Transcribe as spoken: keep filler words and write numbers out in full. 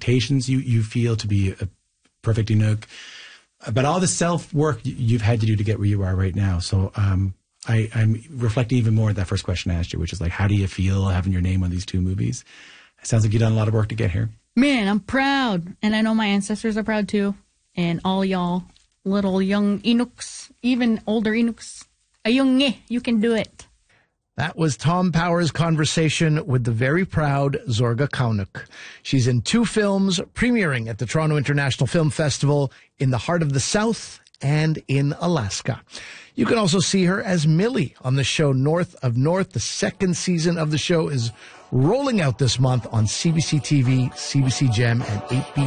expectations you, you feel to be a perfect Inuk, but all the self-work you've had to do to get where you are right now. So um, I, I'm reflecting even more on that first question I asked you, which is like, how do you feel having your name on these two movies? It sounds like you've done a lot of work to get here. Man, I'm proud. And I know my ancestors are proud too. And all y'all little young Inuks, even older Inuks, ayungi, you can do it. That was Tom Power's conversation with the very proud Zorga Kaunuk. She's in two films premiering at the Toronto International Film Festival, In the Heart of the South and in Alaska. You can also see her as Millie on the show North of North. The second season of the show is rolling out this month on C B C T V, C B C Gem, and eight B